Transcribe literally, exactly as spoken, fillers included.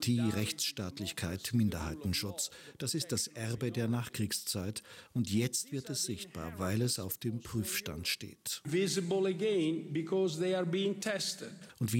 Demokratie, Rechtsstaatlichkeit, Minderheitenschutz. Das ist das Erbe der Nachkriegszeit und jetzt wird es sichtbar, weil es auf dem Prüfstand steht. Und